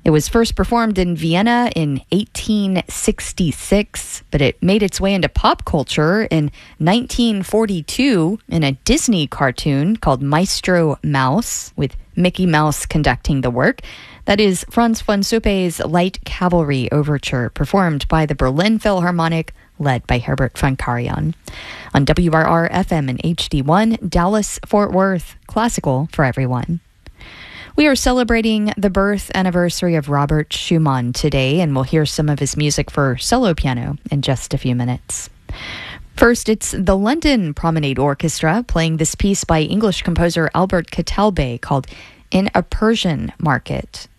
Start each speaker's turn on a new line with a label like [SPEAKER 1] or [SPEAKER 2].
[SPEAKER 1] It was first performed in Vienna in 1866, but it made its way into pop culture in 1942 in a Disney cartoon called Maestro Mouse, with Mickey Mouse conducting the work. That is Franz von Suppe's Light Cavalry Overture, performed by the Berlin Philharmonic, led by Herbert von Karajan. On WRR-FM and HD1, Dallas-Fort Worth, classical for everyone. We are celebrating the birth anniversary of Robert Schumann today, and we'll hear some of his music for solo piano in just a few minutes. First, it's the London Promenade Orchestra playing this piece by English composer Albert Catalbe called In a Persian Market.